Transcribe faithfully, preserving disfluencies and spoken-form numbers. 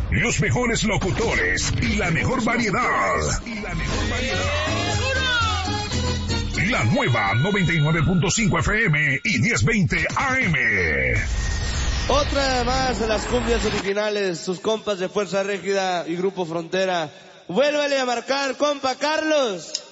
Los mejores locutores y la mejor variedad. Y la mejor variedad. La nueva noventa y nueve punto cinco F M y diez veinte A M. Otra más de las cumbias originales, sus compas de Fuerza Régida y Grupo Frontera. Vuélvale a marcar, compa Carlos.